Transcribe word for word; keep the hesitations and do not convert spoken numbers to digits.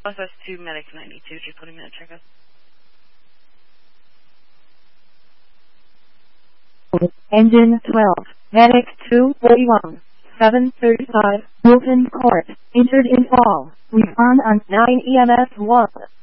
S S two, Medic ninety-two, just putting that check up. Engine twelve, Medic two forty-one, seven thirty-five, Wilton Court, entered in fall. Respond on nine E M S one.